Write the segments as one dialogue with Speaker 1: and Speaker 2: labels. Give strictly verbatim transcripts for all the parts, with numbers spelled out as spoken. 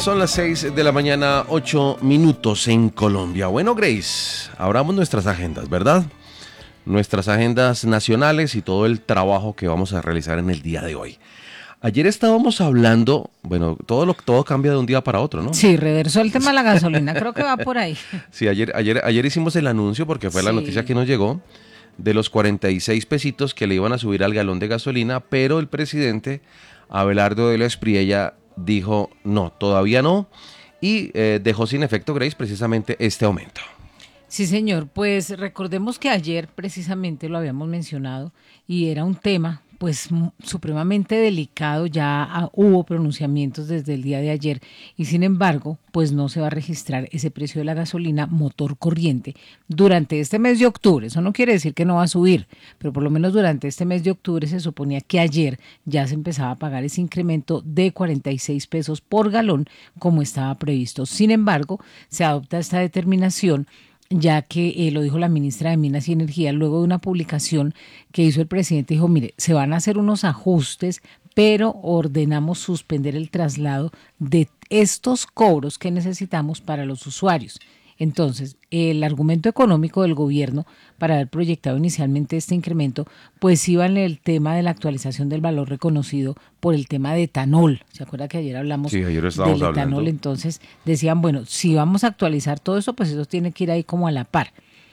Speaker 1: Son las seis de la mañana, ocho minutos en Colombia. Bueno, Grace, abramos nuestras agendas, ¿verdad? Nuestras agendas nacionales y todo el trabajo que vamos a realizar en el día de hoy. Ayer estábamos hablando, bueno, todo lo todo cambia de un día para otro, ¿no?
Speaker 2: Sí, reversó el tema de la gasolina, creo que va por ahí.
Speaker 1: Sí, ayer, ayer, ayer hicimos el anuncio porque fue sí. la noticia que nos llegó de los cuarenta y seis pesitos que le iban a subir al galón de gasolina, pero el presidente Abelardo de la Espriella dijo no, todavía no, y eh, dejó sin efecto, Grace, precisamente este aumento.
Speaker 2: Sí, señor, pues recordemos que ayer precisamente lo habíamos mencionado y era un tema pues supremamente delicado, ya ah, hubo pronunciamientos desde el día de ayer y sin embargo pues no se va a registrar ese precio de la gasolina motor corriente durante este mes de octubre. Eso no quiere decir que no va a subir, pero por lo menos durante este mes de octubre se suponía que ayer ya se empezaba a pagar ese incremento de cuarenta y seis pesos por galón como estaba previsto. Sin embargo, se adopta esta determinación ya que eh, lo dijo la ministra de Minas y Energía luego de una publicación que hizo el presidente. Dijo, mire, se van a hacer unos ajustes, pero ordenamos suspender el traslado de estos cobros que necesitamos para los usuarios. Entonces, el argumento económico del gobierno para haber proyectado inicialmente este incremento, pues iba en el tema de la actualización del valor reconocido por el tema de etanol. ¿Se acuerda que ayer hablamos
Speaker 1: sí, ayer
Speaker 2: del etanol? Hablando. Entonces, decían, bueno, si vamos a actualizar todo eso, pues eso tiene que ir ahí como a la par.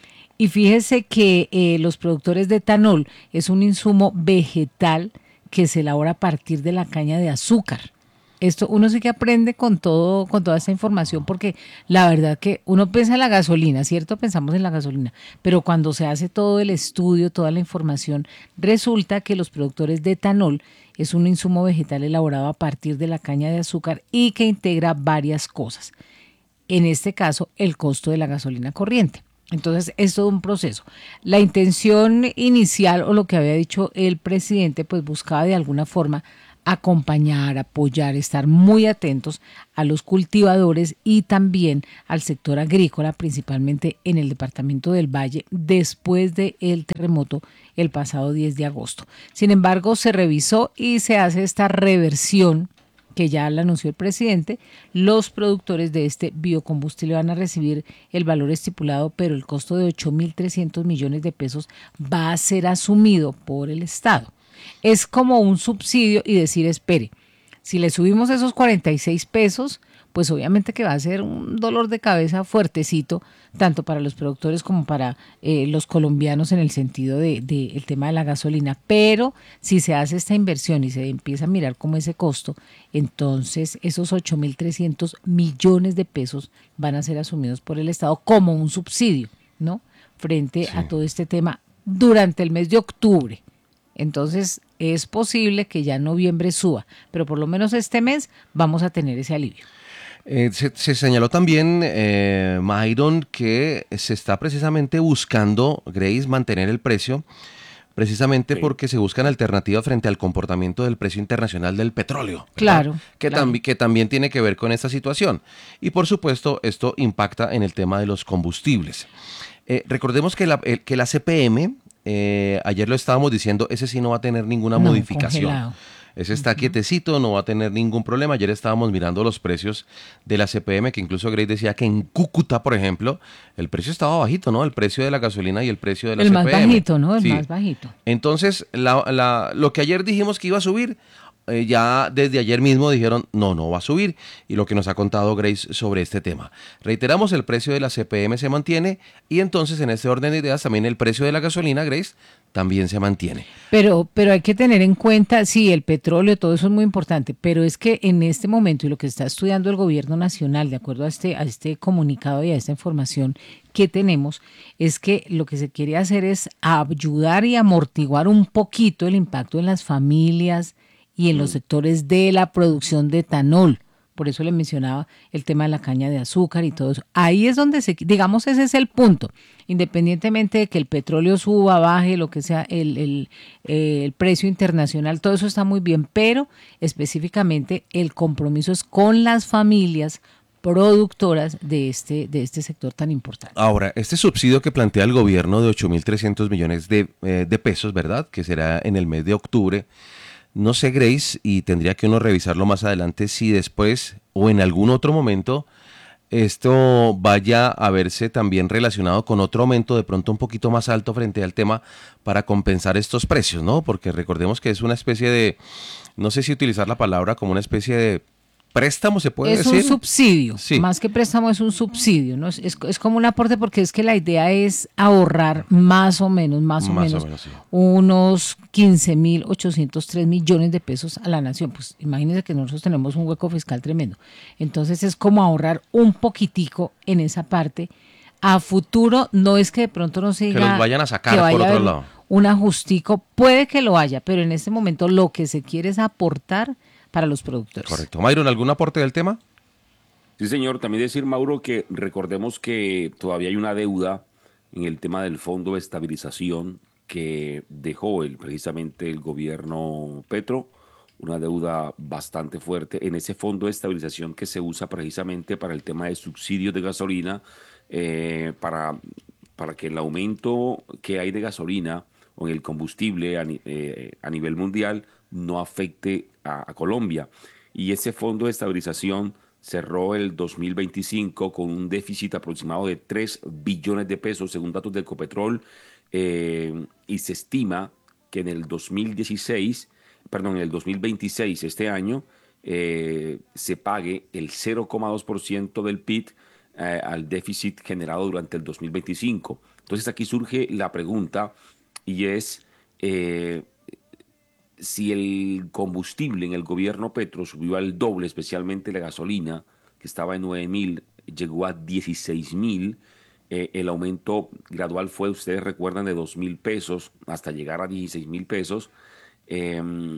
Speaker 2: Y fíjese que eh, los productores de etanol es un insumo vegetal que se elabora a partir de la caña de azúcar. Esto uno sí que aprende con todo, con toda esta información, porque la verdad que uno piensa en la gasolina, ¿cierto? Pensamos en la gasolina, pero cuando se hace todo el estudio, toda la información, resulta que los productores de etanol es un insumo vegetal elaborado a partir de la caña de azúcar y que integra varias cosas. En este caso, el costo de la gasolina corriente. Entonces, es todo un proceso. La intención inicial, o lo que había dicho el presidente, pues buscaba de alguna forma acompañar, apoyar, estar muy atentos a los cultivadores y también al sector agrícola, principalmente en el departamento del Valle, después del terremoto el pasado diez de agosto. Sin embargo, se revisó y se hace esta reversión que ya la anunció el presidente. Los productores de este biocombustible van a recibir el valor estipulado, pero el costo de ocho mil trescientos millones de pesos va a ser asumido por el Estado. Es como un subsidio y decir, espere, si le subimos esos cuarenta y seis pesos, pues obviamente que va a ser un dolor de cabeza fuertecito, tanto para los productores como para eh, los colombianos en el sentido de, de el tema de la gasolina. Pero si se hace esta inversión y se empieza a mirar como ese costo, entonces esos ocho mil trescientos millones de pesos van a ser asumidos por el Estado como un subsidio, ¿no? Frente sí. a todo este tema durante el mes de octubre. Entonces es posible que ya en noviembre suba, pero por lo menos este mes vamos a tener ese alivio.
Speaker 1: Eh, se, se señaló también, eh, Myron, que se está precisamente buscando, Grace, mantener el precio, precisamente sí. porque se buscan alternativas frente al comportamiento del precio internacional del petróleo.
Speaker 2: Claro.
Speaker 1: Que,
Speaker 2: claro.
Speaker 1: Tambi- que también tiene que ver con esta situación. Y por supuesto, esto impacta en el tema de los combustibles. Eh, recordemos que la, el, que la C P M... Eh, ayer lo estábamos diciendo, ese sí no va a tener ninguna no, modificación. Congelado. Ese está uh-huh. quietecito, no va a tener ningún problema. Ayer estábamos mirando los precios de la C P M, que incluso Grace decía que en Cúcuta, por ejemplo, el precio estaba bajito, ¿no? El precio de la gasolina y el precio de la
Speaker 2: el
Speaker 1: C P M.
Speaker 2: El más bajito, ¿no? El
Speaker 1: sí.
Speaker 2: más bajito.
Speaker 1: Entonces, la, la, lo que ayer dijimos que iba a subir, Eh, ya desde ayer mismo dijeron no, no va a subir, y lo que nos ha contado Grace sobre este tema. Reiteramos, el precio de la C P M se mantiene y entonces en este orden de ideas también el precio de la gasolina, Grace, también se mantiene.
Speaker 2: Pero, pero hay que tener en cuenta, sí, el petróleo, todo eso es muy importante, pero es que en este momento y lo que está estudiando el gobierno nacional, de acuerdo a este, a este comunicado y a esta información que tenemos, es que lo que se quiere hacer es ayudar y amortiguar un poquito el impacto en las familias y en los sectores de la producción de etanol. Por eso le mencionaba el tema de la caña de azúcar y todo eso. Ahí es donde se, digamos, ese es el punto. Independientemente de que el petróleo suba, baje, lo que sea, el, el, eh, el precio internacional, todo eso está muy bien, pero específicamente el compromiso es con las familias productoras de este, de este sector tan importante.
Speaker 1: Ahora, este subsidio que plantea el gobierno de ocho mil trescientos millones de, eh, de pesos, ¿verdad?, que será en el mes de octubre, No sé, Grace, y tendría que uno revisarlo más adelante si después o en algún otro momento esto vaya a verse también relacionado con otro aumento de pronto un poquito más alto frente al tema para compensar estos precios, ¿no? Porque recordemos que es una especie de, no sé si utilizar la palabra como una especie de préstamo, ¿se puede
Speaker 2: Es
Speaker 1: decir?
Speaker 2: un subsidio,
Speaker 1: Sí.
Speaker 2: más que préstamo es un subsidio, ¿no? Es, es, es como un aporte porque es que la idea es ahorrar más o menos, más o
Speaker 1: Más o
Speaker 2: menos,
Speaker 1: menos, sí.
Speaker 2: unos quince mil ochocientos tres millones de pesos a la nación. Pues imagínense que nosotros tenemos un hueco fiscal tremendo. Entonces es como ahorrar un poquitico en esa parte. A futuro no es que de pronto no se
Speaker 1: Que
Speaker 2: diga
Speaker 1: los vayan a
Speaker 2: que
Speaker 1: sacar
Speaker 2: vaya
Speaker 1: por
Speaker 2: a
Speaker 1: otro
Speaker 2: haber
Speaker 1: lado.
Speaker 2: un ajustico, puede que lo haya, pero en este momento lo que se quiere es aportar para los productores.
Speaker 1: Correcto. Myron, ¿algún aporte del tema?
Speaker 3: Sí, señor. También decir, Mauro, que recordemos que todavía hay una deuda en el tema del Fondo de Estabilización que dejó el, precisamente el gobierno Petro, una deuda bastante fuerte en ese Fondo de Estabilización que se usa precisamente para el tema de subsidios de gasolina, eh, para, para que el aumento que hay de gasolina o en el combustible a, ni- eh, a nivel mundial no afecte a, a Colombia. Y ese Fondo de Estabilización cerró el dos mil veinticinco con un déficit aproximado de tres billones de pesos, según datos de Ecopetrol, eh, y se estima que en el dos mil dieciséis, perdón, en el dos mil veintiséis, este año, eh, se pague el cero coma dos por ciento del P I B eh, al déficit generado durante el dos mil veinticinco. Entonces aquí surge la pregunta y es, eh, si el combustible en el gobierno Petro subió al doble, especialmente la gasolina, que estaba en nueve mil, llegó a dieciséis mil, eh, el aumento gradual fue, ustedes recuerdan, de dos mil pesos hasta llegar a dieciséis mil pesos. Eh,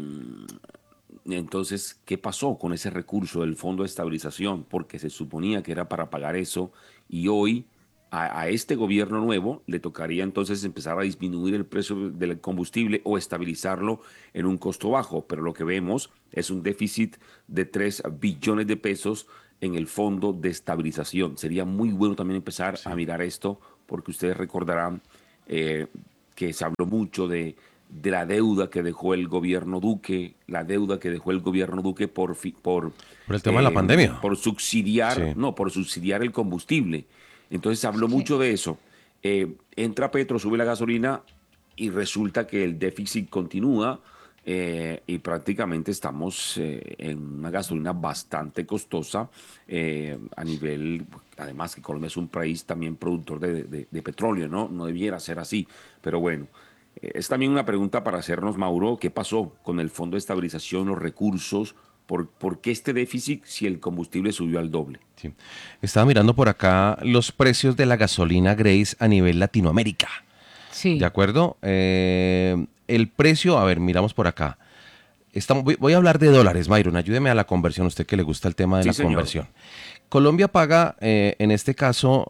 Speaker 3: entonces, ¿qué pasó con ese recurso del Fondo de Estabilización? Porque se suponía que era para pagar eso y hoy a, a este gobierno nuevo le tocaría entonces empezar a disminuir el precio del combustible o estabilizarlo en un costo bajo. Pero lo que vemos es un déficit de tres billones de pesos en el Fondo de Estabilización. Sería muy bueno también empezar
Speaker 1: Sí.
Speaker 3: a mirar esto porque ustedes recordarán eh, que se habló mucho de de la deuda que dejó el gobierno Duque, la deuda que dejó el gobierno Duque por, fi- por,
Speaker 1: Por el tema de la
Speaker 3: eh,
Speaker 1: pandemia.
Speaker 3: por subsidiar,
Speaker 1: Sí.
Speaker 3: no, por subsidiar el combustible. Entonces se habló
Speaker 2: Sí.
Speaker 3: mucho de eso. Eh, entra Petro, sube la gasolina y resulta que el déficit continúa, eh, y prácticamente estamos eh, en una gasolina bastante costosa, eh, a nivel, además que Colombia es un país también productor de, de- de petróleo, ¿no? No debiera ser así, pero bueno. Eh, Es también una pregunta para hacernos, Mauro, ¿qué pasó con el Fondo de Estabilización, los recursos? ¿Por, por qué este déficit si el combustible subió al doble?
Speaker 1: Sí. Estaba mirando por acá los precios de la gasolina, Grace, a nivel Latinoamérica. ¿De
Speaker 2: Sí.
Speaker 1: acuerdo? Eh, el precio, a ver, miramos por acá. Estamos, voy, voy a hablar de dólares, Myron. Ayúdeme a la conversión, usted que le gusta el tema de
Speaker 3: Sí,
Speaker 1: la
Speaker 3: señor.
Speaker 1: conversión. Colombia paga, eh, en este caso,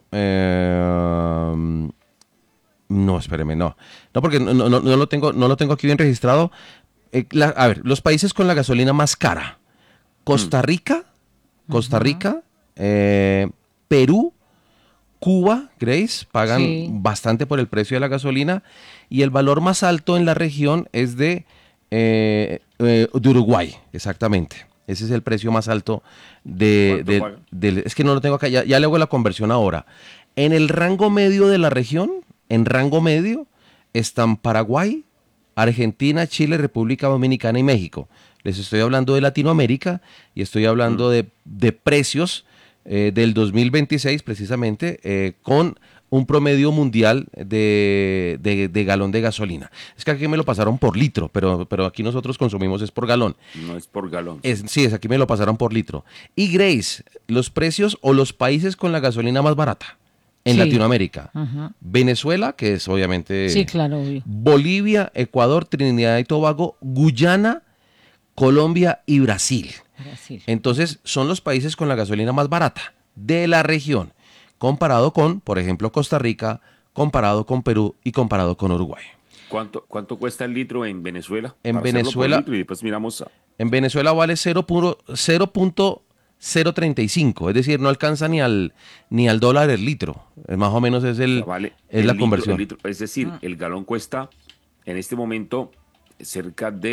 Speaker 1: eh, no, espéreme, no. No, porque no, no, no no lo tengo, no lo tengo aquí bien registrado. Eh, la- a ver, los países con la gasolina más cara.
Speaker 3: Hmm.
Speaker 1: Costa Rica, Costa
Speaker 2: Ujú.
Speaker 1: Rica, eh, Perú, Cuba, Grace, pagan
Speaker 2: Sí.
Speaker 1: bastante por el precio de la gasolina y el valor más alto en la región es de, eh, eh, de Uruguay, exactamente. Ese es el precio más alto de,
Speaker 3: ¿Cuánto
Speaker 1: de-
Speaker 3: paga?
Speaker 1: del- es que no lo tengo acá, ya, ya le hago la conversión ahora. En el rango medio de la región, en rango medio, están Paraguay, Argentina, Chile, República Dominicana y México. Les estoy hablando de Latinoamérica y estoy
Speaker 3: Hmm.
Speaker 1: hablando de, de precios eh, del dos mil veintiséis precisamente, eh, con un promedio mundial de, de- de galón de gasolina. Es que aquí me lo pasaron por litro, pero, pero aquí nosotros consumimos es por galón.
Speaker 3: No es por galón,
Speaker 1: Es,
Speaker 3: sí.
Speaker 1: sí, es aquí me lo pasaron por litro. Y Grace, los precios o los países con la gasolina más barata en
Speaker 2: Sí.
Speaker 1: Latinoamérica.
Speaker 2: Ajá.
Speaker 1: Venezuela, que es
Speaker 2: Sí,
Speaker 1: obviamente
Speaker 2: claro, obvio.
Speaker 1: Bolivia, Ecuador, Trinidad y Tobago, Guyana, Colombia y Brasil.
Speaker 2: Brasil.
Speaker 1: Entonces, son los países con la gasolina más barata de la región, comparado con, por ejemplo, Costa Rica, comparado con Perú y comparado con Uruguay.
Speaker 3: ¿Cuánto, cuánto cuesta el litro en Venezuela?
Speaker 1: En
Speaker 3: Para hacerlo por
Speaker 1: Venezuela,
Speaker 3: litro y después miramos a-
Speaker 1: en Venezuela vale cero punto cero treinta y cinco, es decir, no alcanza ni al ni al dólar el litro. Es más o menos es
Speaker 3: o sea,
Speaker 1: el
Speaker 3: vale
Speaker 1: es
Speaker 3: el
Speaker 1: la
Speaker 3: litro, el
Speaker 1: conversión.
Speaker 3: litro. Es decir,
Speaker 2: Ah,
Speaker 3: el galón cuesta en este momento cerca de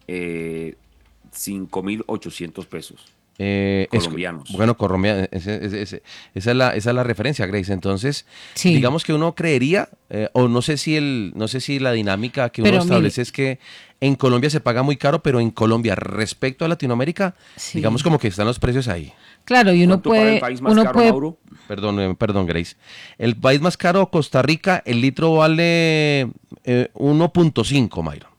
Speaker 3: eh, cinco mil ochocientos pesos
Speaker 1: Eh, es-
Speaker 3: colombianos.
Speaker 1: bueno, Colombia, ese- ese- ese- esa, es la, esa es la referencia, Grace. Entonces,
Speaker 2: Sí.
Speaker 1: digamos que uno creería, eh, o no sé si el, no sé si la dinámica que
Speaker 2: Pero
Speaker 1: uno
Speaker 2: mire-
Speaker 1: establece es que en Colombia se paga muy caro, pero en Colombia, respecto a Latinoamérica,
Speaker 2: Sí.
Speaker 1: digamos como que están los precios ahí.
Speaker 2: Claro, y uno
Speaker 3: ¿Cuánto paga
Speaker 2: puede,
Speaker 3: el país más
Speaker 2: uno
Speaker 3: caro,
Speaker 2: puede,
Speaker 3: Mauro?
Speaker 1: Perdón, eh, perdón, Grace. El país más caro, Costa Rica, el litro vale eh, uno punto cinco, Mayro.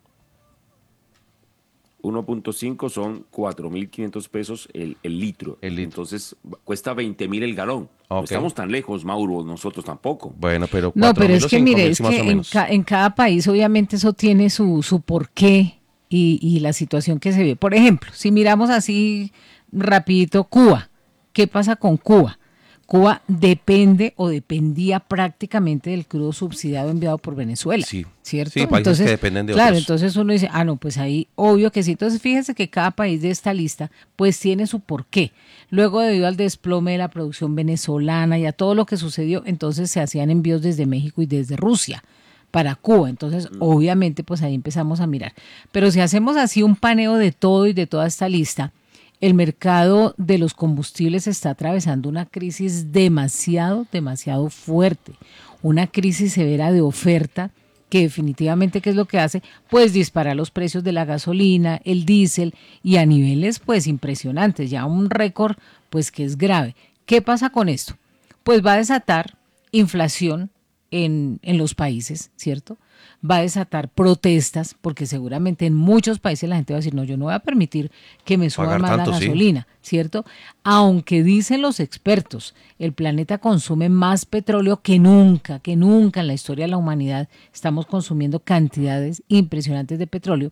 Speaker 3: uno punto cinco son cuatro mil quinientos pesos el, el litro.
Speaker 1: El litro.
Speaker 3: Entonces cuesta veinte mil el galón. No
Speaker 1: Ok.
Speaker 3: estamos tan lejos, Mauro, nosotros tampoco.
Speaker 1: Bueno, pero
Speaker 2: No,
Speaker 1: cuatro
Speaker 2: pero
Speaker 1: mil
Speaker 2: es
Speaker 1: o
Speaker 2: que
Speaker 1: cinco
Speaker 2: mire,
Speaker 1: mil,
Speaker 2: es
Speaker 1: sí, más
Speaker 2: que
Speaker 1: o
Speaker 2: en,
Speaker 1: menos.
Speaker 2: ca- en cada país obviamente eso tiene su, su porqué y, y la situación que se ve. Por ejemplo, si miramos así rapidito Cuba, ¿qué pasa con Cuba? Cuba depende o dependía prácticamente del crudo subsidiado enviado por Venezuela,
Speaker 1: Sí.
Speaker 2: ¿cierto?
Speaker 1: Sí, países que dependen de
Speaker 2: claro,
Speaker 1: otros.
Speaker 2: entonces uno dice, ah, no, pues ahí obvio que sí. Entonces fíjense que cada país de esta lista pues tiene su porqué. Luego, debido al desplome de la producción venezolana y a todo lo que sucedió, entonces se hacían envíos desde México y desde Rusia para Cuba. Entonces, obviamente, pues ahí empezamos a mirar. Pero si hacemos así un paneo de todo y de toda esta lista, el mercado de los combustibles está atravesando una crisis demasiado, demasiado fuerte, una crisis severa de oferta que definitivamente, ¿qué es lo que hace? Pues dispara los precios de la gasolina, el diésel y a niveles pues impresionantes, ya un récord pues que es grave. ¿Qué pasa con esto? Pues va a desatar inflación en, en los países, ¿cierto? Va a desatar protestas, porque seguramente en muchos países la gente va a decir, no, yo no voy a permitir que me suban
Speaker 1: Pagar
Speaker 2: más
Speaker 1: tanto,
Speaker 2: la
Speaker 1: sí.
Speaker 2: gasolina, ¿cierto? Aunque dicen los expertos, el planeta consume más petróleo que nunca, que nunca en la historia de la humanidad estamos consumiendo cantidades impresionantes de petróleo,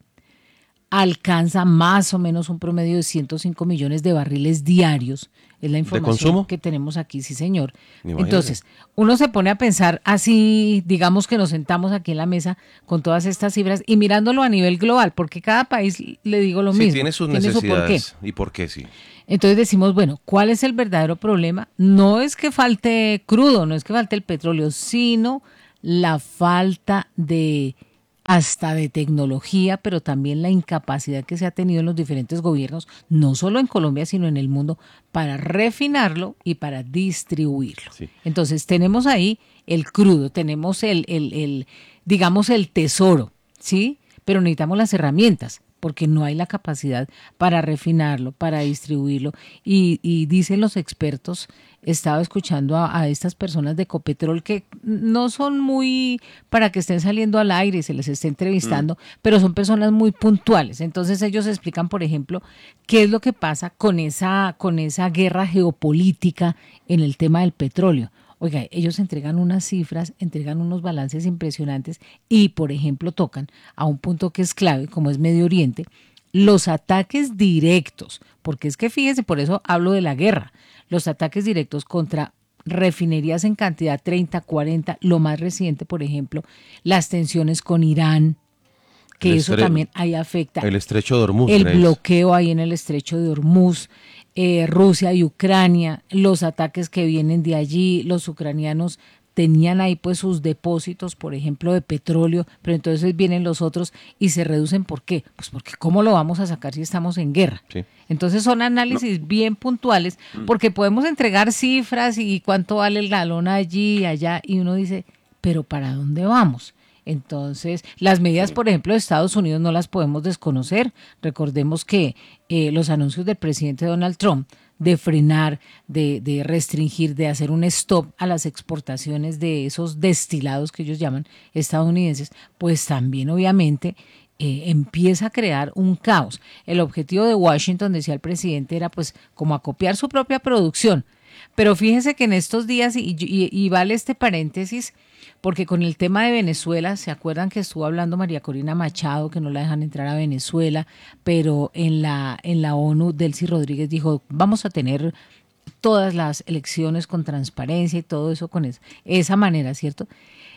Speaker 2: alcanza más o menos un promedio de ciento cinco millones de barriles diarios. Es la información
Speaker 1: consumo?
Speaker 2: que tenemos aquí, sí señor.
Speaker 1: Imagínate.
Speaker 2: Entonces, uno se pone a pensar así, digamos que nos sentamos aquí en la mesa con todas estas cifras y mirándolo a nivel global, porque cada país, le digo lo
Speaker 1: Sí,
Speaker 2: mismo,
Speaker 1: tiene sus
Speaker 2: su porqué.
Speaker 1: necesidades. ¿Y por qué sí?
Speaker 2: Entonces decimos, bueno, ¿cuál es el verdadero problema? No es que falte crudo, no es que falte el petróleo, sino la falta de hasta de tecnología, pero también la incapacidad que se ha tenido en los diferentes gobiernos, no solo en Colombia, sino en el mundo, para refinarlo y para distribuirlo.
Speaker 1: Sí.
Speaker 2: Entonces tenemos ahí el crudo, tenemos el, el, el, digamos, el tesoro, ¿sí? Pero necesitamos las herramientas, porque no hay la capacidad para refinarlo, para distribuirlo. Y, y dicen los expertos, he estado escuchando a, a estas personas de Ecopetrol que no son muy para que estén saliendo al aire y se les esté entrevistando, mm. pero son personas muy puntuales. Entonces ellos explican, por ejemplo, qué es lo que pasa con esa, con esa guerra geopolítica en el tema del petróleo. Oiga, ellos entregan unas cifras, entregan unos balances impresionantes y, por ejemplo, tocan a un punto que es clave, como es Medio Oriente, los ataques directos, porque es que fíjese, por eso hablo de la guerra, los ataques directos contra refinerías en cantidad treinta, cuarenta, lo más reciente, por ejemplo, las tensiones con Irán, que
Speaker 1: El
Speaker 2: eso
Speaker 1: estre-
Speaker 2: también ahí afecta.
Speaker 1: El estrecho de Hormuz.
Speaker 2: El
Speaker 1: Grace.
Speaker 2: bloqueo ahí en el estrecho de Hormuz, eh, Rusia y Ucrania, los ataques que vienen de allí, los ucranianos tenían ahí pues sus depósitos, por ejemplo, de petróleo, pero entonces vienen los otros y se reducen. ¿Por qué? Pues porque ¿cómo lo vamos a sacar si estamos en guerra?
Speaker 1: Sí.
Speaker 2: Entonces son análisis no. bien puntuales, porque podemos entregar cifras y cuánto vale el galón allí y allá, y uno dice, pero ¿para dónde vamos? Entonces, las medidas, por ejemplo, de Estados Unidos no las podemos desconocer. Recordemos que eh, los anuncios del presidente Donald Trump de frenar, de, de restringir, de hacer un stop a las exportaciones de esos destilados que ellos llaman estadounidenses, pues también obviamente eh, empieza a crear un caos. El objetivo de Washington, decía el presidente, era pues como acopiar su propia producción. Pero fíjese que en estos días, y, y, y vale este paréntesis, porque con el tema de Venezuela, ¿se acuerdan que estuvo hablando María Corina Machado, que no la dejan entrar a Venezuela? Pero en la, en la ONU, Delcy Rodríguez dijo, vamos a tener todas las elecciones con transparencia y todo eso con esa, esa manera, ¿cierto?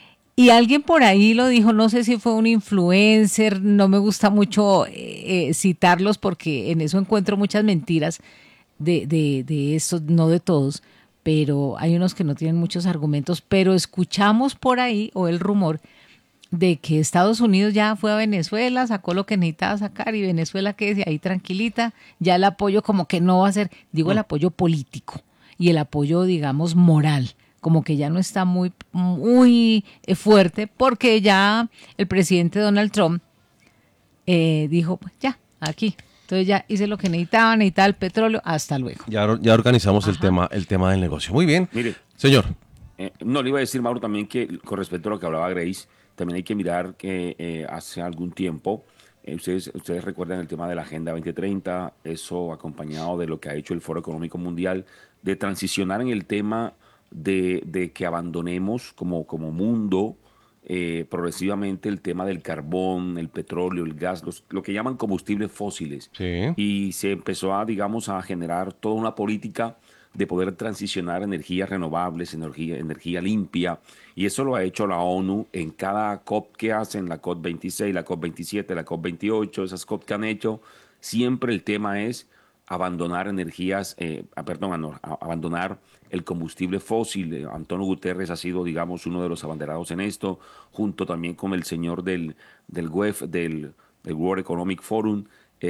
Speaker 2: Y alguien por ahí lo dijo, no sé si fue un influencer, no me gusta mucho eh, citarlos porque en eso encuentro muchas mentiras de, de, de esto, no de todos, pero hay unos que no tienen muchos argumentos, pero escuchamos por ahí, o el rumor, de que Estados Unidos ya fue a Venezuela, sacó lo que necesitaba sacar y Venezuela quede ahí tranquilita, ya el apoyo como que no va a ser, digo el apoyo político y el apoyo digamos moral, como que ya no está muy, muy fuerte porque ya el presidente Donald Trump eh, dijo, pues ya, aquí. Entonces ya hice lo que necesitaba, necesitaba el petróleo, hasta luego.
Speaker 1: Ya, ya organizamos el tema, el tema del negocio. Muy bien.
Speaker 3: Mire,
Speaker 1: señor.
Speaker 3: Eh, no, le iba a decir, Mauro, también que con respecto a lo que hablaba Grace, también hay que mirar que eh, hace algún tiempo, eh, ustedes, ustedes recuerdan el tema de la Agenda veinte treinta, eso acompañado de lo que ha hecho el Foro Económico Mundial, de transicionar en el tema de, de que abandonemos como, como mundo eh, progresivamente el tema del carbón, el petróleo, el gas, los, lo que llaman combustibles fósiles.
Speaker 1: Sí.
Speaker 3: Y se empezó a, digamos, a generar toda una política de poder transicionar energías renovables, energía, energía limpia, y eso lo ha hecho la ONU en cada COP que hacen, la COP veintiséis, la COP veintisiete, la COP veintiocho, esas COP que han hecho, siempre el tema es abandonar energías, eh, perdón, no, abandonar el combustible fósil. Antonio Guterres ha sido, digamos, uno de los abanderados en esto, junto también con el señor del, del W E F, del, del World Economic Forum.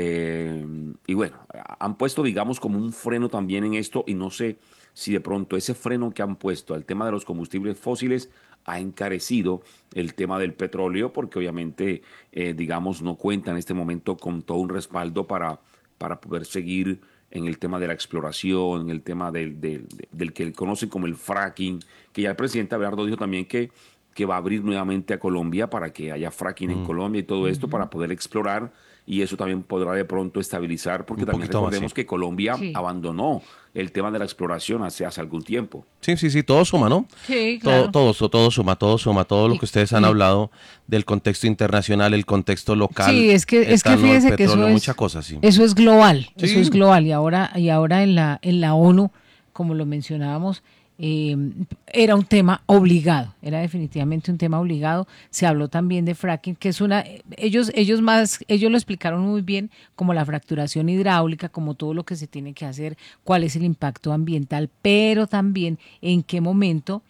Speaker 3: Eh, y bueno, han puesto, digamos, como un freno también en esto, y no sé si de pronto ese freno que han puesto al tema de los combustibles fósiles ha encarecido el tema del petróleo, porque obviamente, eh, digamos, no cuenta en este momento con todo un respaldo para, para poder seguir en el tema de la exploración, en el tema del, del, del que conocen como el fracking, que ya el presidente Abelardo dijo también que, que va a abrir nuevamente a Colombia para que haya fracking mm. en Colombia y todo esto mm-hmm. para poder explorar, y eso también podrá de pronto estabilizar, porque un también recordemos más, sí. que Colombia sí. abandonó el tema de la exploración hace, hace algún tiempo.
Speaker 1: Sí, sí, sí, todo suma, ¿no?
Speaker 2: Sí, claro.
Speaker 1: Todo, todo, todo suma, todo suma, todo lo que ustedes han sí. hablado del contexto internacional, el contexto local.
Speaker 2: Sí, es que, es que fíjese que eso es,
Speaker 1: muchas cosas, sí.
Speaker 2: eso es global,
Speaker 1: sí.
Speaker 2: eso es global, y ahora, y ahora en la, en la ONU, como lo mencionábamos, Eh, era un tema obligado, era definitivamente un tema obligado. Se habló también de fracking, que es una, ellos, ellos más, ellos lo explicaron muy bien, como la fracturación hidráulica, como todo lo que se tiene que hacer, cuál es el impacto ambiental, pero también en qué momento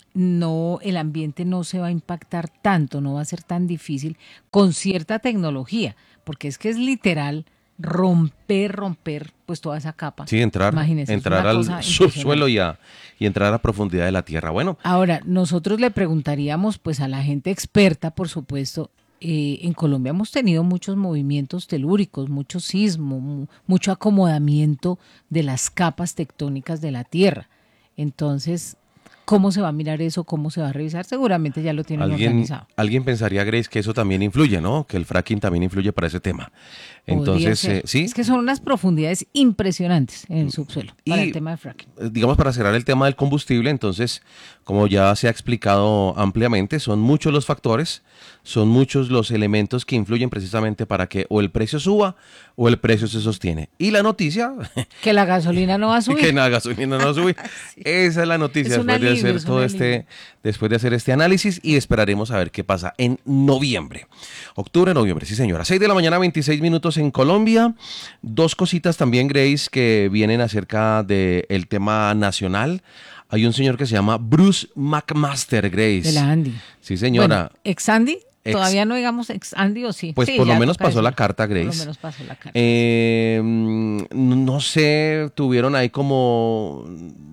Speaker 2: no, el ambiente no se va a impactar tanto, no va a ser tan difícil con cierta tecnología, porque es que es literal romper, romper pues toda esa capa.
Speaker 1: Sí, entrar,
Speaker 2: Imagínense,
Speaker 1: entrar al subsuelo y, a, y entrar a profundidad de la tierra. Bueno.
Speaker 2: Ahora, nosotros le preguntaríamos pues a la gente experta, por supuesto, eh, en Colombia hemos tenido muchos movimientos telúricos, mucho sismo, mu- mucho acomodamiento de las capas tectónicas de la tierra. Entonces, ¿cómo se va a mirar eso? ¿Cómo se va a revisar? Seguramente ya lo tienen
Speaker 1: ¿Alguien,
Speaker 2: organizado.
Speaker 1: Alguien pensaría, Grace, que eso también influye, ¿no? Que el fracking también influye para ese tema. Entonces, eh, sí.
Speaker 2: Es que son unas profundidades impresionantes en el subsuelo para
Speaker 1: y,
Speaker 2: el tema de fracking.
Speaker 1: Digamos, para cerrar el tema del combustible, entonces, como ya se ha explicado ampliamente, son muchos los factores, son muchos los elementos que influyen precisamente para que o el precio suba o el precio se sostiene. Y la noticia...
Speaker 2: Que la gasolina no va a subir.
Speaker 1: Que la gasolina no va a subir. Sí. Esa es la noticia es después alivio, de hacer todo este, después de hacer este análisis, y esperaremos a ver qué pasa en noviembre. Octubre, noviembre, sí señora. seis de la mañana, veintiséis minutos en Colombia. Dos cositas también, Grace, que vienen acerca del tema nacional. Hay un señor que se llama Bruce McMaster, Grace.
Speaker 2: De la Andy.
Speaker 1: Sí, señora.
Speaker 2: Bueno, ¿ex Andy? Ex, Todavía no digamos ex Andy o sí.
Speaker 1: Pues
Speaker 2: sí,
Speaker 1: por lo menos pasó
Speaker 2: decir.
Speaker 1: la carta, Grace.
Speaker 2: Por lo menos pasó la carta.
Speaker 1: Eh, no sé, tuvieron ahí como...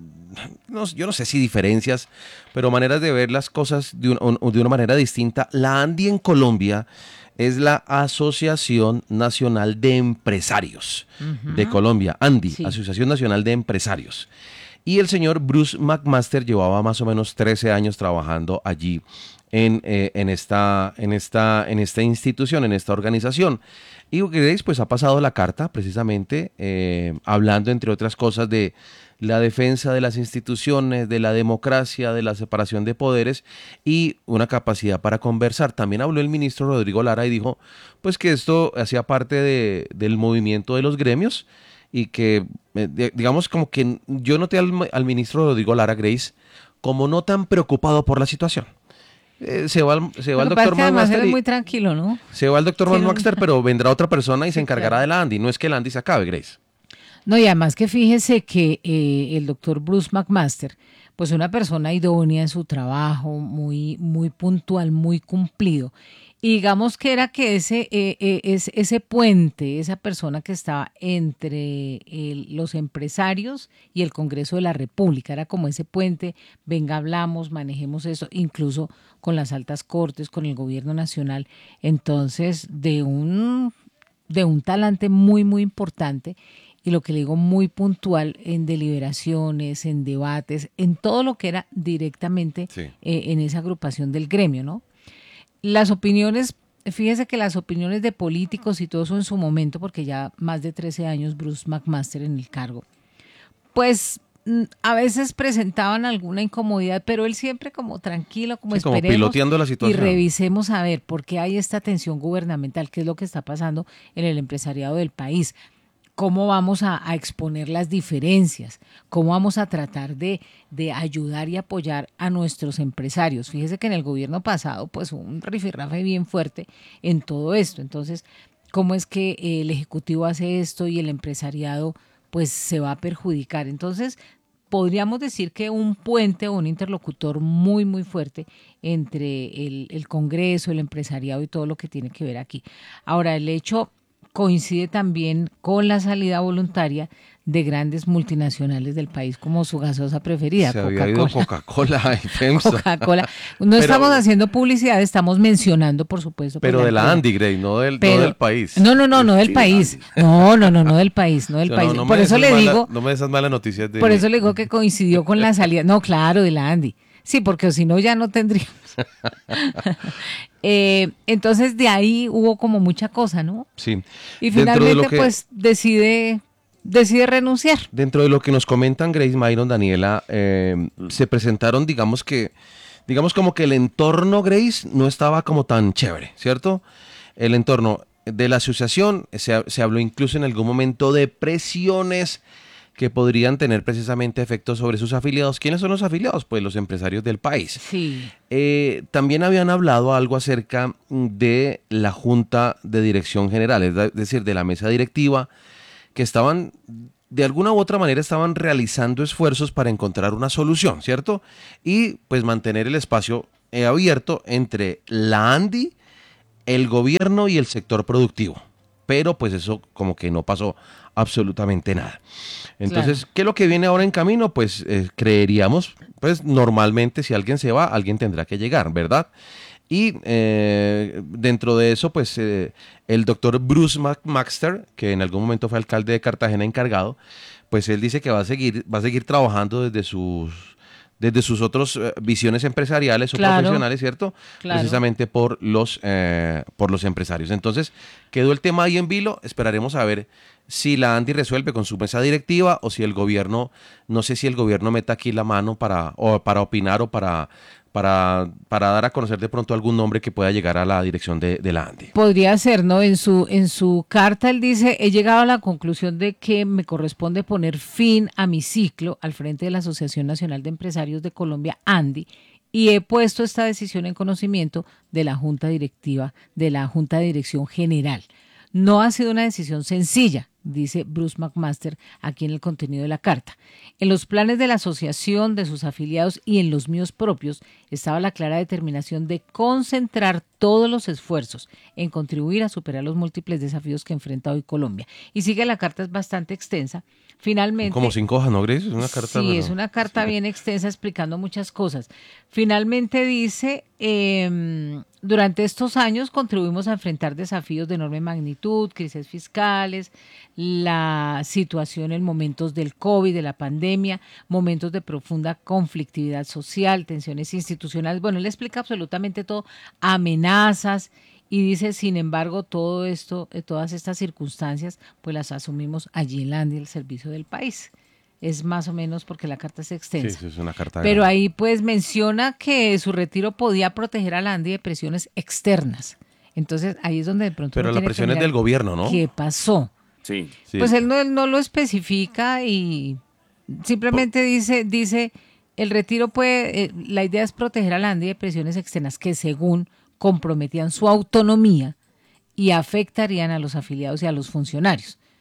Speaker 1: No, yo no sé si diferencias, pero maneras de ver las cosas de, un, de una manera distinta. La ANDI en Colombia es la Asociación Nacional de Empresarios uh-huh. de Colombia. ANDI, sí. Asociación Nacional de Empresarios. Y el señor Bruce McMaster llevaba más o menos trece años trabajando allí en, eh, en, esta, en, esta, en esta institución, en esta organización. Y Grace, pues ha pasado la carta precisamente eh, hablando, entre otras cosas, de la defensa de las instituciones, de la democracia, de la separación de poderes y una capacidad para conversar. También habló el ministro Rodrigo Lara y dijo pues que esto hacía parte de, del movimiento de los gremios y que, eh, digamos, como que yo noté al, al ministro Rodrigo Lara, Grace, como no tan preocupado por la situación. Eh, se va, se va el doctor
Speaker 2: McMaster. Es muy tranquilo, ¿no?
Speaker 1: Se va el doctor McMaster, pero vendrá otra persona y sí, se encargará claro. de la ANDI. No es que la ANDI se acabe, Grace.
Speaker 2: No, y además que fíjese que eh, el doctor Bruce McMaster, pues una persona idónea en su trabajo, muy, muy puntual, muy cumplido. Y digamos que era que ese, eh, eh, es, ese puente, esa persona que estaba entre el, los empresarios y el Congreso de la República, era como ese puente, venga, hablamos, manejemos eso, incluso con las altas cortes, con el gobierno nacional. Entonces, de un, de un talante muy, muy importante, y lo que le digo, muy puntual en deliberaciones, en debates, en todo lo que era directamente
Speaker 1: Sí.
Speaker 2: eh, en esa agrupación del gremio, ¿no? Las opiniones, fíjese que las opiniones de políticos y todo eso en su momento, porque ya más de trece años Bruce McMaster en el cargo, pues mm, a veces presentaban alguna incomodidad, pero él siempre como tranquilo, como
Speaker 1: Sí, como
Speaker 2: esperemos
Speaker 1: piloteando la
Speaker 2: y
Speaker 1: situación.
Speaker 2: revisemos a ver por qué hay esta tensión gubernamental, qué es lo que está pasando en el empresariado del país. ¿Cómo vamos a, a exponer las diferencias? ¿Cómo vamos a tratar de, de ayudar y apoyar a nuestros empresarios? Fíjese que en el gobierno pasado, pues hubo un rifirrafe bien fuerte en todo esto. Entonces, ¿cómo es que el Ejecutivo hace esto y el empresariado pues se va a perjudicar? Entonces, podríamos decir que un puente o un interlocutor muy, muy fuerte entre el, el Congreso, el empresariado y todo lo que tiene que ver aquí. Ahora, el hecho coincide también con la salida voluntaria de grandes multinacionales del país como su gaseosa preferida,
Speaker 1: Se había ido
Speaker 2: Coca-Cola.
Speaker 1: Coca-Cola y FEMSA.
Speaker 2: Coca-Cola. No
Speaker 1: Pero-
Speaker 2: estamos haciendo publicidad, estamos mencionando, por supuesto. pues,
Speaker 1: Pero
Speaker 2: la
Speaker 1: de la
Speaker 2: empresa.
Speaker 1: Andy, Grey, no del, no
Speaker 2: Pero-
Speaker 1: del país.
Speaker 2: No, no, no, no del
Speaker 3: Sí,
Speaker 2: país.
Speaker 3: Andy.
Speaker 2: No, no, no, no del país, no del
Speaker 1: No,
Speaker 2: país.
Speaker 1: no me
Speaker 2: Por
Speaker 1: des
Speaker 2: eso
Speaker 1: esas
Speaker 2: le
Speaker 1: malas-
Speaker 2: digo,
Speaker 1: No me des esas malas noticias de...
Speaker 2: por eso le digo que coincidió con la salida. No, claro, de la Andy. Sí, porque si no ya no tendríamos. Eh, entonces de ahí hubo como mucha cosa, ¿no?
Speaker 1: Sí.
Speaker 2: Y
Speaker 1: Dentro de
Speaker 2: finalmente
Speaker 1: lo que-
Speaker 2: pues decide, decide renunciar.
Speaker 1: Dentro de lo que nos comentan Grace, Myron, Daniela, eh, se presentaron, digamos que, digamos como que el entorno, Grace, no estaba como tan chévere, ¿cierto? El entorno de la asociación, se, se habló incluso en algún momento de presiones que podrían tener precisamente efectos sobre sus afiliados. ¿Quiénes son los afiliados? Pues los empresarios del país.
Speaker 2: Sí.
Speaker 1: Eh, también habían hablado algo acerca de la Junta de Dirección General, es de- es decir, de la mesa directiva, que estaban, de alguna u otra manera, estaban realizando esfuerzos para encontrar una solución, ¿cierto? Y pues mantener el espacio eh, abierto entre la ANDI, el gobierno y el sector productivo. Pero pues eso como que no pasó absolutamente nada. Entonces,
Speaker 2: Claro.
Speaker 1: ¿qué es lo que viene ahora en camino? Pues eh, creeríamos, pues normalmente si alguien se va, alguien tendrá que llegar, ¿verdad? Y eh, dentro de eso, pues eh, el doctor Bruce McMaster, que en algún momento fue alcalde de Cartagena encargado, pues él dice que va a seguir, va a seguir trabajando desde sus, desde sus otras eh, visiones empresariales o
Speaker 2: Claro.
Speaker 1: profesionales, ¿cierto?
Speaker 2: Claro.
Speaker 1: Precisamente por los, eh, por los empresarios. Entonces, quedó el tema ahí en vilo. Esperaremos a ver si la ANDI resuelve con su mesa directiva o si el gobierno, no sé si el gobierno meta aquí la mano para, o para opinar o para, para, para dar a conocer de pronto algún nombre que pueda llegar a la dirección de, de la ANDI.
Speaker 2: Podría ser, ¿no? En su, en su carta él dice, he llegado a la conclusión de que me corresponde poner fin a mi ciclo al frente de la Asociación Nacional de Empresarios de Colombia, ANDI, y he puesto esta decisión en conocimiento de la Junta Directiva, de la Junta de Dirección General. No ha sido una decisión sencilla, dice Bruce McMaster aquí en el contenido de la carta. En los planes de la asociación, de sus afiliados y en los míos propios estaba la clara determinación de concentrar todos los esfuerzos en contribuir a superar los múltiples desafíos que enfrenta hoy Colombia. Y sigue, la carta es bastante extensa. Finalmente,
Speaker 1: Como cinco hojas, ¿no, Grace? Es una carta.
Speaker 2: sí,
Speaker 1: pero-
Speaker 2: es una carta bien extensa explicando muchas cosas. Finalmente dice, eh, durante estos años contribuimos a enfrentar desafíos de enorme magnitud, crisis fiscales, la situación en momentos del COVID, de la pandemia, momentos de profunda conflictividad social, tensiones institucionales. Bueno, él explica absolutamente todo, amenazas. Y dice, sin embargo, todo esto, eh, todas estas circunstancias, pues las asumimos allí en la ANDI, el servicio del país. Es más o menos porque la carta es
Speaker 1: Sí,
Speaker 2: extensa.
Speaker 1: sí, es una carta.
Speaker 2: Pero
Speaker 1: grande.
Speaker 2: ahí pues menciona que su retiro podía proteger a la ANDI de presiones externas. Entonces ahí es donde de pronto
Speaker 1: Pero
Speaker 2: uno
Speaker 1: la
Speaker 2: tiene que
Speaker 1: presión es
Speaker 2: mirar
Speaker 1: del gobierno, ¿no?
Speaker 2: ¿qué pasó?
Speaker 3: Sí.
Speaker 1: Sí.
Speaker 2: Pues él no, él no lo especifica y simplemente dice, dice, el retiro puede, eh, la idea es proteger a la ANDI de presiones externas que según comprometían su autonomía y afectarían a los afiliados y a los funcionarios.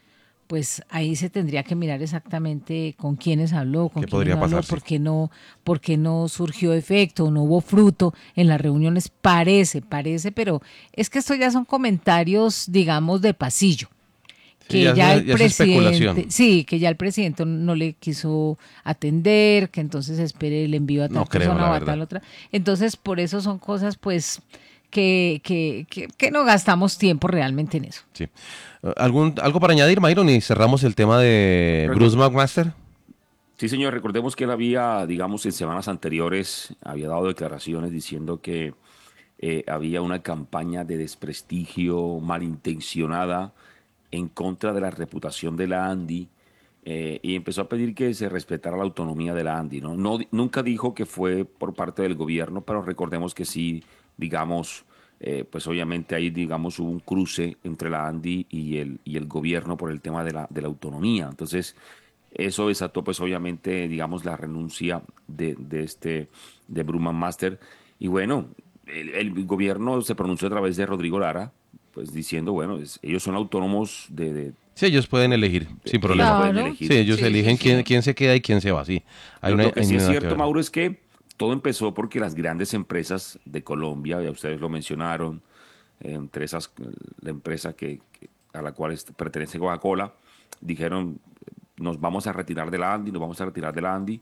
Speaker 2: pues ahí se tendría que mirar exactamente con quiénes habló, con
Speaker 1: ¿Qué
Speaker 2: quiénes
Speaker 1: podría
Speaker 2: no habló,
Speaker 1: pasar? Sí.
Speaker 2: por qué no, por qué no surgió efecto, no hubo fruto en las reuniones. Parece, parece, pero es que estos ya son comentarios, digamos, de pasillo.
Speaker 1: Sí,
Speaker 2: Que
Speaker 1: ya
Speaker 2: ya,
Speaker 1: es-
Speaker 2: el
Speaker 1: ya es
Speaker 2: presidente,
Speaker 1: especulación.
Speaker 2: sí, que ya el presidente no le quiso atender, que entonces espere el envío a tal
Speaker 1: No creo,
Speaker 2: persona
Speaker 1: la
Speaker 2: o a
Speaker 1: verdad.
Speaker 2: tal otra. Entonces, por eso son cosas, pues, que, que, que, que no gastamos tiempo realmente en eso.
Speaker 1: Sí. Eh, ¿Algún, ¿Algo para añadir, Myron? Y cerramos el tema de
Speaker 3: Record-
Speaker 1: Bruce McMaster.
Speaker 3: Sí, señor, recordemos que él había, digamos, en semanas anteriores, había dado declaraciones diciendo que eh, había una campaña de desprestigio malintencionada en contra de la reputación de la ANDI, eh, y empezó a pedir que se respetara la autonomía de la ANDI, ¿no? No, nunca dijo que fue por parte del gobierno, pero recordemos que sí, digamos, eh, pues obviamente ahí, digamos, hubo un cruce entre la ANDI y el, y el gobierno por el tema de la, de la autonomía. Entonces, eso desató, pues obviamente, digamos, la renuncia de, de este, de Bruman Master. Y bueno, el, el gobierno se pronunció a través de Rodrigo Lara, pues diciendo, bueno, es- ellos son autónomos de, de-
Speaker 1: Sí, ellos pueden elegir,
Speaker 3: de-
Speaker 1: sin
Speaker 3: ellos
Speaker 1: problema.
Speaker 3: pueden
Speaker 2: Claro,
Speaker 1: Sí,
Speaker 3: elegir.
Speaker 1: ellos
Speaker 2: sí, sí,
Speaker 1: eligen
Speaker 2: sí.
Speaker 1: quién, quién se queda y quién se va, sí. Hay
Speaker 3: Lo,
Speaker 1: una,
Speaker 3: lo que
Speaker 1: hay
Speaker 3: sí es
Speaker 1: nada que
Speaker 3: cierto,
Speaker 1: ver.
Speaker 3: Mauro, es que todo empezó porque las grandes empresas de Colombia, ya ustedes lo mencionaron, eh, entre esas, eh, la empresa que, que- a la cual est- pertenece Coca-Cola, dijeron, nos vamos a retirar de la ANDI, nos vamos a retirar de la ANDI.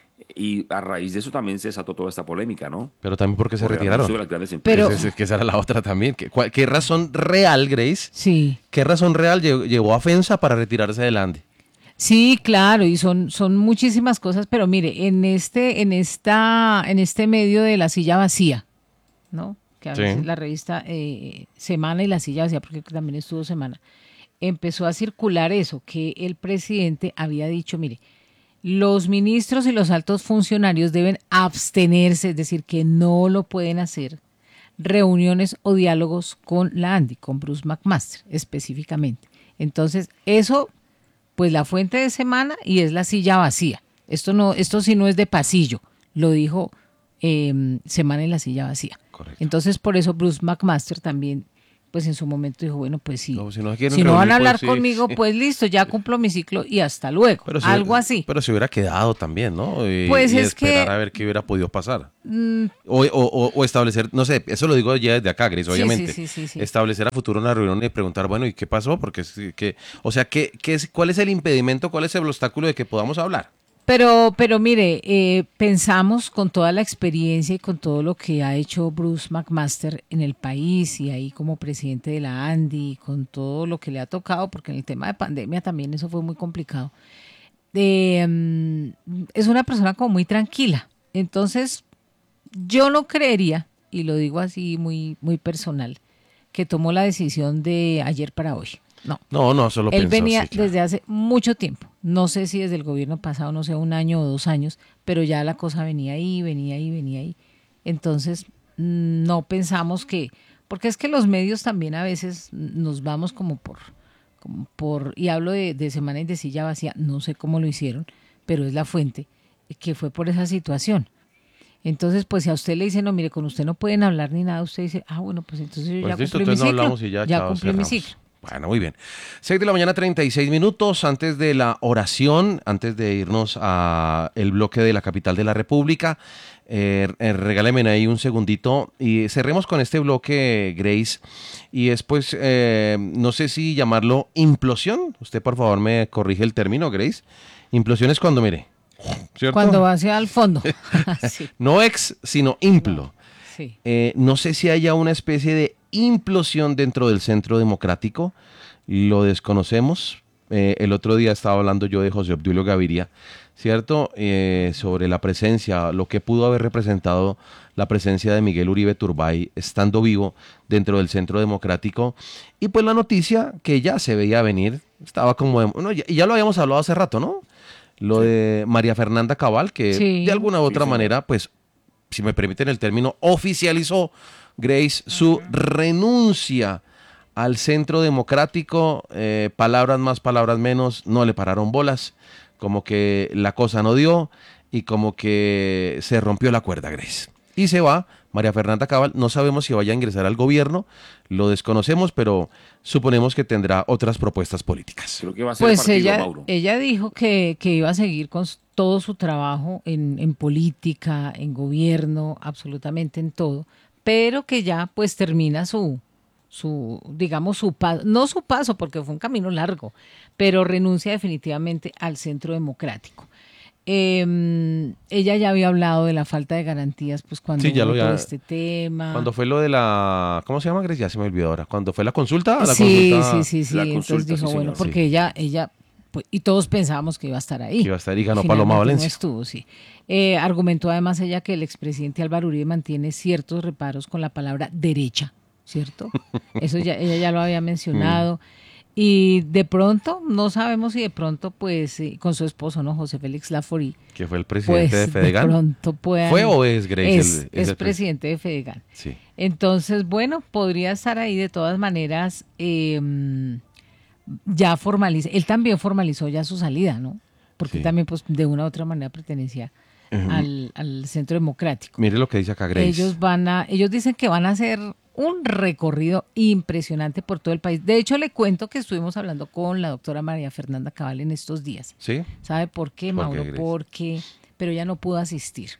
Speaker 3: Y a raíz de eso también se desató toda esta polémica, ¿no?
Speaker 1: Pero también porque se
Speaker 3: Por el anuncio
Speaker 1: retiraron.
Speaker 3: de las grandes
Speaker 2: Pero-
Speaker 3: empresas.
Speaker 1: Ese- es que esa era la otra también. ¿Qué, cuál- qué razón real, Grace?
Speaker 2: Sí.
Speaker 1: ¿Qué razón real lle- llevó a FENSA para retirarse del Andy?
Speaker 2: Sí, claro, y son, son muchísimas cosas, pero mire, en este, en esta, en este medio de la silla vacía, ¿no? Que a
Speaker 1: Sí.
Speaker 2: veces la revista eh, Semana y la silla vacía, porque también estuvo Semana, empezó a circular eso, que el presidente había dicho, mire, los ministros y los altos funcionarios deben abstenerse, es decir, que no lo pueden hacer, reuniones o diálogos con la ANDI, con Bruce McMaster específicamente. Entonces, eso, pues la fuente de Semana y es la silla vacía. Esto no, esto sí no es de pasillo, lo dijo eh, Semana y la silla vacía.
Speaker 1: Correcto.
Speaker 2: Entonces, por eso Bruce McMaster también, pues en su momento dijo, bueno, pues sí,
Speaker 1: No, si no quieren
Speaker 2: si no van
Speaker 1: reunir,
Speaker 2: a hablar
Speaker 1: pues sí,
Speaker 2: conmigo,
Speaker 1: sí.
Speaker 2: pues listo, ya cumplo mi ciclo y hasta luego.
Speaker 1: Pero si-
Speaker 2: Algo así.
Speaker 1: Pero se hubiera quedado también, ¿no? Y,
Speaker 2: Pues
Speaker 1: y
Speaker 2: es
Speaker 1: esperar
Speaker 2: que-
Speaker 1: a ver qué hubiera podido pasar.
Speaker 2: Mm,
Speaker 1: O, o- o- o establecer, no sé, eso lo digo ya desde acá, Gris,
Speaker 2: Sí,
Speaker 1: obviamente.
Speaker 2: sí, sí, sí, sí.
Speaker 1: Establecer a futuro una reunión y preguntar, bueno, ¿y qué pasó? Porque, es que, o sea, ¿qué, qué es, ¿cuál es el impedimento, cuál es el obstáculo de que podamos hablar?
Speaker 2: Pero, pero mire, eh, pensamos con toda la experiencia y con todo lo que ha hecho Bruce McMaster en el país y ahí como presidente de la ANDI, con todo lo que le ha tocado, porque en el tema de pandemia también eso fue muy complicado. Eh, mm, es una persona como muy tranquila. Entonces, yo no creería, y lo digo así muy, muy personal, que tomó la decisión de ayer para hoy. No.
Speaker 1: No, no, solo
Speaker 2: Él
Speaker 1: pensó,
Speaker 2: venía
Speaker 1: sí, claro.
Speaker 2: desde hace mucho tiempo. No sé si desde el gobierno pasado, no sé, un año o dos años, pero ya la cosa venía ahí, venía ahí, venía ahí. Entonces, mm, no pensamos que, porque es que los medios también a veces nos vamos como por, como por, y hablo de, de Semana y de Silla Vacía, no sé cómo lo hicieron, pero es la fuente, que fue por esa situación. Entonces, pues si a usted le dicen, no, mire, con usted no pueden hablar ni nada, usted dice, ah, bueno, pues entonces yo
Speaker 1: Pues
Speaker 2: ya
Speaker 1: listo,
Speaker 2: cumplí mi
Speaker 1: entonces no
Speaker 2: ciclo.
Speaker 1: hablamos y ya, chao,
Speaker 2: cumplí mi
Speaker 1: cerramos.
Speaker 2: ciclo.
Speaker 1: Bueno, muy bien. seis de la mañana, treinta y seis minutos antes de la oración, antes de irnos a el bloque de la capital de la República. Eh, eh, regáleme ahí un segundito y cerremos con este bloque, Grace. Y es pues, eh, no sé si llamarlo implosión. Usted por favor me corrige el término, Grace. Implosión es cuando, mire, ¿cierto?
Speaker 2: Cuando va hacia el fondo. Sí,
Speaker 1: No ex, sino implo.
Speaker 2: sí.
Speaker 1: Eh, no sé si haya una especie de implosión dentro del Centro Democrático, lo desconocemos. Eh, el otro día estaba hablando yo de José Obdulio Gaviria, ¿cierto? Eh, sobre la presencia, lo que pudo haber representado la presencia de Miguel Uribe Turbay estando vivo dentro del Centro Democrático. Y pues la noticia que ya se veía venir, estaba como, de- bueno, ya, y ya lo habíamos hablado hace rato, ¿no? Lo de María Fernanda Cabal, que
Speaker 2: Sí.
Speaker 1: de alguna u otra
Speaker 3: Sí, señor.
Speaker 1: manera, pues, si me permiten el término, oficializó Grace su renuncia al Centro Democrático. Eh, palabras más, palabras menos, no le pararon bolas, como que la cosa no dio y como que se rompió la cuerda, Grace. y se va María Fernanda Cabal. No sabemos si vaya a ingresar al gobierno, lo desconocemos, pero suponemos que tendrá otras propuestas políticas.
Speaker 3: Creo que va a ser
Speaker 2: Pues
Speaker 3: partido,
Speaker 2: ella,
Speaker 3: Mauro.
Speaker 2: ella dijo que, que iba a seguir con s- todo su trabajo en, en política, en gobierno, absolutamente en todo, pero que ya pues termina su, su digamos, su paso, no su paso porque fue un camino largo, pero renuncia definitivamente al Centro Democrático. Eh, ella ya había hablado de la falta de garantías, pues cuando
Speaker 1: Sí, ya
Speaker 2: hubo
Speaker 1: lo
Speaker 2: todo
Speaker 1: ya-
Speaker 2: este tema.
Speaker 1: Cuando fue lo de la, ¿cómo se llama, Grecia? Ya se me olvidó ahora. Cuando fue la consulta, la
Speaker 2: Sí,
Speaker 1: consulta
Speaker 2: sí, sí, sí.
Speaker 3: La
Speaker 2: Entonces
Speaker 3: consulta,
Speaker 2: dijo,
Speaker 3: sí,
Speaker 2: bueno,
Speaker 3: señor.
Speaker 2: porque
Speaker 1: Sí.
Speaker 2: ella, ella, pues, y todos pensábamos que iba a estar ahí.
Speaker 1: que iba a estar y ganó Paloma
Speaker 2: Finalmente
Speaker 1: Valencia.
Speaker 2: no estuvo, sí. Eh, argumentó además ella que el expresidente Álvaro Uribe mantiene ciertos reparos con la palabra derecha, ¿cierto? Eso ya, ella ya lo había mencionado. Y de pronto, no sabemos si de pronto, pues, eh, con su esposo, ¿no? José Félix Laforí,
Speaker 1: Que fue el presidente
Speaker 2: pues
Speaker 1: de
Speaker 2: de
Speaker 1: Fedegan.
Speaker 2: pronto puedan...
Speaker 1: ¿Fue o es Grace?
Speaker 2: Es,
Speaker 1: el-
Speaker 2: es
Speaker 1: el pres-
Speaker 2: presidente de Fedegan.
Speaker 1: Sí.
Speaker 2: Entonces, bueno, podría estar ahí de todas maneras. eh, ya formaliza, él también formalizó ya su salida, ¿no? Porque
Speaker 1: Sí.
Speaker 2: también, pues, de una u otra manera pertenecía
Speaker 1: Ujú.
Speaker 2: al, al Centro Democrático.
Speaker 1: Mire lo que dice acá Grace.
Speaker 2: Ellos van a, ellos dicen que van a hacer un recorrido impresionante por todo el país. De hecho, le cuento que estuvimos hablando con la doctora María Fernanda Cabal en estos días.
Speaker 1: ¿Sí?
Speaker 2: ¿Sabe por qué,
Speaker 1: ¿Por qué,
Speaker 2: Mauro?
Speaker 1: Grace?
Speaker 2: Porque, pero ella no pudo asistir.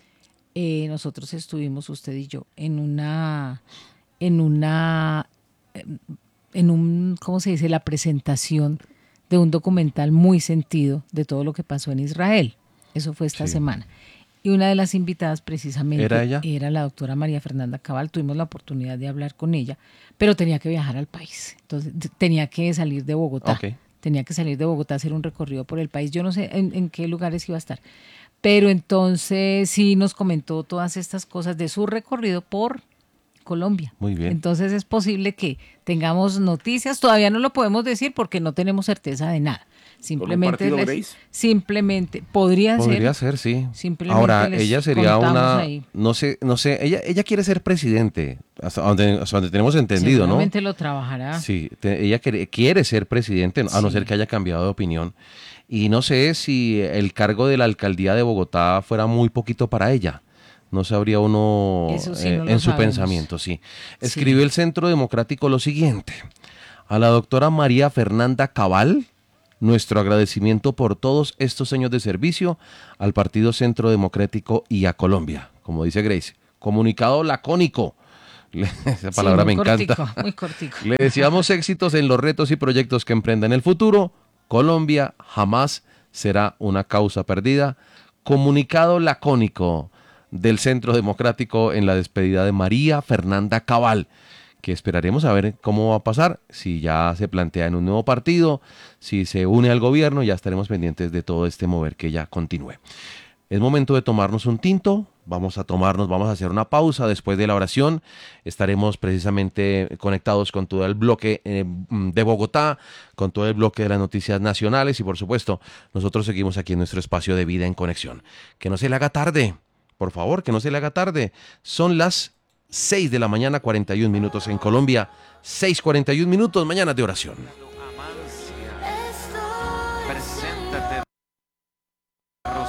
Speaker 2: Eh, nosotros estuvimos, usted y yo, en una, en una, eh, en un, ¿cómo se dice? La presentación de un documental muy sentido de todo lo que pasó en Israel. Eso fue esta
Speaker 1: Sí.
Speaker 2: semana. Y una de las invitadas precisamente
Speaker 1: ¿Era ella?
Speaker 2: era la doctora María Fernanda Cabal. Tuvimos la oportunidad de hablar con ella, pero tenía que viajar al país. Entonces, t- tenía que salir de Bogotá.
Speaker 1: Ok.
Speaker 2: Tenía que salir de Bogotá, hacer un recorrido por el país. Yo no sé en, en qué lugares iba a estar. Pero entonces sí nos comentó todas estas cosas de su recorrido por Colombia.
Speaker 1: Muy bien.
Speaker 2: Entonces es posible que tengamos noticias. Todavía no lo podemos decir porque no tenemos certeza de nada. Simplemente,
Speaker 3: partido,
Speaker 2: les-
Speaker 3: Grace?
Speaker 2: simplemente podría
Speaker 1: Podría
Speaker 2: ser.
Speaker 1: ser, sí.
Speaker 2: Simplemente
Speaker 1: Ahora,
Speaker 2: les
Speaker 1: ella sería
Speaker 2: contamos
Speaker 1: una,
Speaker 2: ahí.
Speaker 1: no sé, no sé, ella, ella quiere ser presidente, hasta donde, hasta donde tenemos entendido, ¿no?
Speaker 2: Seguramente lo trabajará.
Speaker 1: Sí, te- ella quiere, quiere ser presidente, a no
Speaker 2: Sí.
Speaker 1: ser que haya cambiado de opinión. Y no sé si el cargo de la alcaldía de Bogotá fuera muy poquito para ella. No sabría uno
Speaker 2: Eso sí,
Speaker 1: eh,
Speaker 2: no lo
Speaker 1: en su
Speaker 2: sabemos.
Speaker 1: pensamiento, sí. Escribió el Centro Democrático lo siguiente. A la doctora María Fernanda Cabal, nuestro agradecimiento por todos estos años de servicio al Partido Centro Democrático y a Colombia. Como dice Grace, comunicado lacónico. Le- Esa
Speaker 2: Sí,
Speaker 1: palabra
Speaker 2: muy
Speaker 1: me encanta.
Speaker 2: cortico, muy cortico.
Speaker 1: Le deseamos éxitos en los retos y proyectos que emprenda en el futuro. Colombia jamás será una causa perdida. Comunicado lacónico del Centro Democrático en la despedida de María Fernanda Cabal, que esperaremos a ver cómo va a pasar, si ya se plantea en un nuevo partido, si se une al gobierno, ya estaremos pendientes de todo este mover que ya continúe. Es momento de tomarnos un tinto, vamos a tomarnos, vamos a hacer una pausa después de la oración, estaremos precisamente conectados con todo el bloque eh, de Bogotá, con todo el bloque de las noticias nacionales y por supuesto nosotros seguimos aquí en nuestro espacio de Vida en Conexión. Que no se le haga tarde, por favor, que no se le haga tarde, son las seis de la mañana, cuarenta y un minutos en Colombia, seis cuarenta y un minutos, mañana de oración.
Speaker 4: Preséntate